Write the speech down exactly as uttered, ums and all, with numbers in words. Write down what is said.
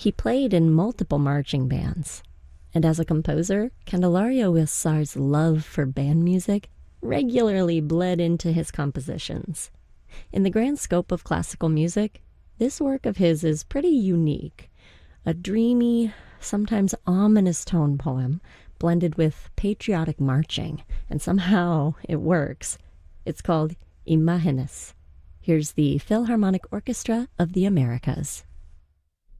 He played in multiple marching bands. And as a composer, Candelario Huízar's love for band music regularly bled into his compositions. In the grand scope of classical music, this work of his is pretty unique. A dreamy, sometimes ominous tone poem blended with patriotic marching, and somehow it works. It's called Imágenes. Here's the Philharmonic Orchestra of the Americas.